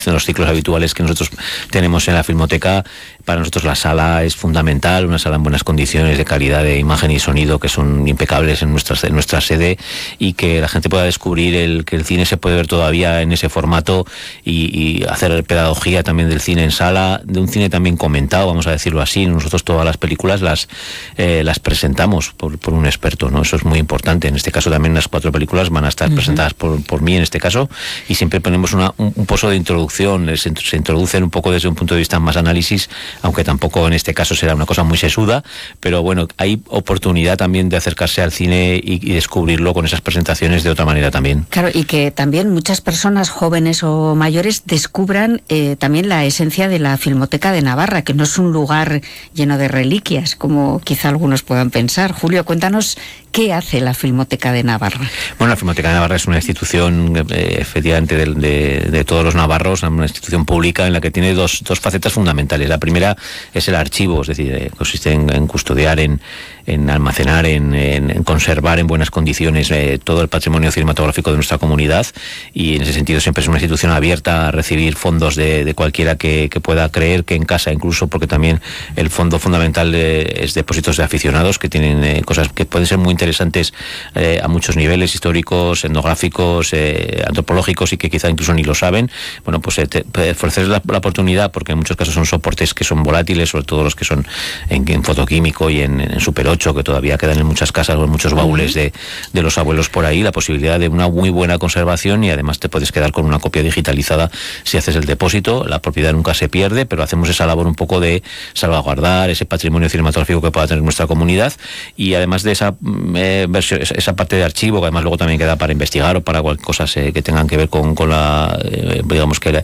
en los ciclos habituales que nosotros tenemos en la Filmoteca. Para nosotros la sala es fundamental, una sala en buenas condiciones de calidad de imagen y sonido que son impecables en nuestra sede, y que la gente pueda descubrir que el cine se puede ver todavía en ese formato, y hacer pedagogía también del cine en sala, de un cine también comentado, vamos a decirlo así. Nosotros todas las películas las presentamos por un experto, ¿no? Eso es muy importante. En este caso también las 4 películas van a estar presentadas por mí en este caso, y siempre ponemos un pozo de introducción, se introducen un poco desde un punto de vista más análisis, aunque tampoco en este caso será una cosa muy sesuda, pero bueno, hay oportunidad también de acercarse al cine y descubrirlo con esas presentaciones de otra manera también. Claro, y que también muchas personas jóvenes o mayores descubran también la esencia de la Filmoteca de Navarra, que no es un lugar lleno de reliquias, como quizá algunos puedan pensar. Julio, cuéntanos qué hace la Filmoteca de Navarra. Bueno, la Filmoteca de Navarra es una institución efectivamente de todos los navarros, una institución pública en la que tiene dos facetas fundamentales. La primera es el archivo, es decir, consiste en custodiar, en almacenar, en conservar en buenas condiciones todo el patrimonio cinematográfico de nuestra comunidad, y en ese sentido siempre es una institución abierta a recibir fondos de cualquiera que pueda creer que en casa, incluso porque también el fondo fundamental es depósitos de aficionados que tienen cosas que pueden ser muy interesantes a muchos niveles, históricos, etnográficos, antropológicos, y que quizá incluso ni lo saben. Bueno, pues ofrecer la oportunidad, porque en muchos casos son soportes que son volátiles, sobre todo los que son en fotoquímico y en Super 8, que todavía quedan en muchas casas o en muchos baúles de los abuelos por ahí, la posibilidad de una muy buena conservación, y además te puedes quedar con una copia digitalizada si haces el depósito. La propiedad nunca se pierde, pero hacemos esa labor un poco de salvaguardar ese patrimonio cinematográfico que pueda tener nuestra comunidad, y además de esa versión, esa parte de archivo, que además luego también queda para investigar o para cosas que tengan que ver con la digamos que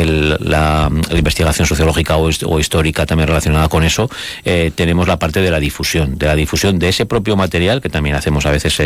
la investigación sociológica o histórica también relacionada con eso. Tenemos la parte de la difusión de ese propio material, que también hacemos a veces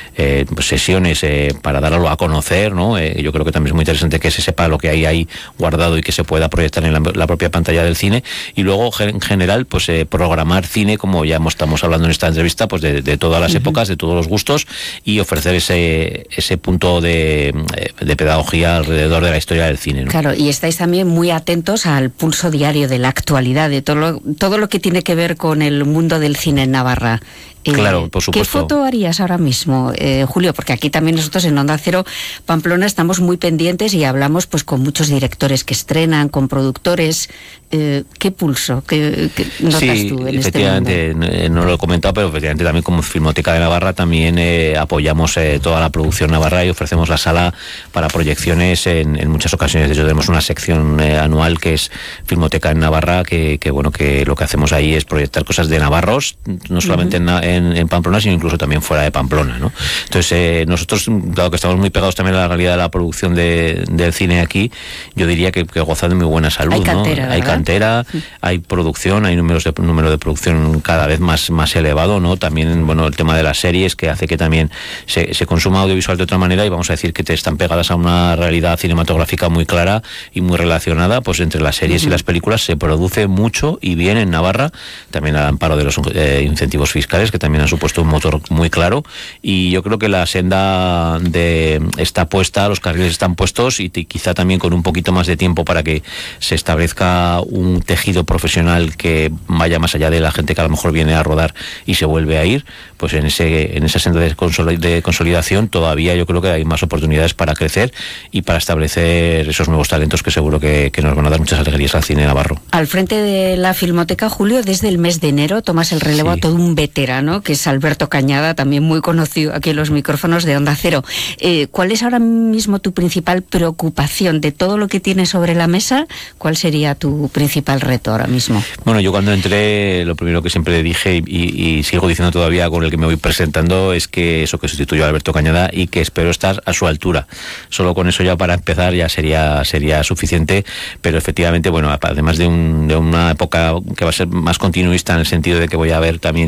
sesiones para darlo a conocer, ¿no? Yo creo que también es muy interesante que se sepa lo que hay ahí guardado y que se pueda proyectar en la propia pantalla del cine. Y luego en general pues programar cine, como ya estamos hablando en esta entrevista, pues de todas las épocas, de todos los gustos, y ofrecer ese punto de pedagogía alrededor de la historia del cine, ¿no? Claro, y estáis también muy atentos al pulso diario de la actualidad, de todo lo que tiene que ver con el mundo del cine en Navarra. Claro, por supuesto. ¿Qué foto harías ahora mismo, Julio? Porque aquí también nosotros en Onda Cero Pamplona estamos muy pendientes y hablamos pues con muchos directores que estrenan, con productores. ¿Qué pulso? ¿Qué notas tú en este mundo? Efectivamente, no lo he comentado, pero efectivamente también como Filmoteca de Navarra también apoyamos toda la producción navarra y ofrecemos la sala para proyecciones en muchas ocasiones. De hecho, tenemos una sección anual que es Filmoteca en Navarra, que bueno, que lo que hacemos ahí es proyectar cosas de navarros, no solamente en Pamplona, sino incluso también fuera de Pamplona, ¿no? Entonces, nosotros, dado que estamos muy pegados también a la realidad de la producción del cine aquí, yo diría que gozan de muy buena salud, hay cantera, ¿no? Hay cantera, hay producción, hay número de producción cada vez más elevado, ¿no? También, bueno, el tema de las series, que hace que también se consuma audiovisual de otra manera, y vamos a decir que te están pegadas a una realidad cinematográfica muy clara y muy relacionada. Pues entre las series y las películas se produce mucho y bien en Navarra, también al amparo de los incentivos fiscales, que también han supuesto un motor muy claro. Y yo creo que la senda está puesta, los carriles están puestos, y quizá también con un poquito más de tiempo para que se establezca un tejido profesional que vaya más allá de la gente que a lo mejor viene a rodar y se vuelve a ir. Pues en esa senda de consolidación todavía yo creo que hay más oportunidades para crecer y para establecer esos nuevos talentos que seguro que nos van a dar muchas alegrías al cine navarro. Al frente de la Filmoteca, Julio, desde el mes de enero tomas el relevo a todo un veterano, que es Alberto Cañada, también muy conocido aquí en los micrófonos de Onda Cero. ¿Cuál es ahora mismo tu principal preocupación de todo lo que tienes sobre la mesa? ¿Cuál sería tu principal reto ahora mismo? Bueno, yo cuando entré, lo primero que siempre dije y sigo diciendo todavía con el que me voy presentando, es que sustituyo a Alberto Cañada y que espero estar a su altura. Solo con eso ya para empezar ya sería suficiente, pero efectivamente, bueno, además de una época que va a ser más continuista en el sentido de que voy a ver también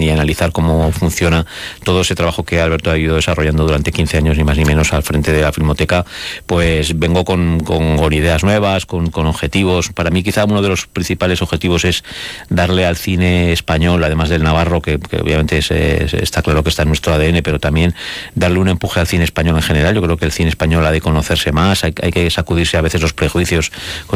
y analizar cómo funciona todo ese trabajo que Alberto ha ido desarrollando durante 15 años, ni más ni menos, al frente de la Filmoteca, pues vengo con ideas nuevas, con objetivos. Para mí quizá uno de los principales objetivos es darle al cine español, además del navarro, que obviamente está claro que está en nuestro ADN, pero también darle un empuje al cine español en general. Yo creo que el cine español ha de conocerse más, hay que sacudirse a veces los prejuicios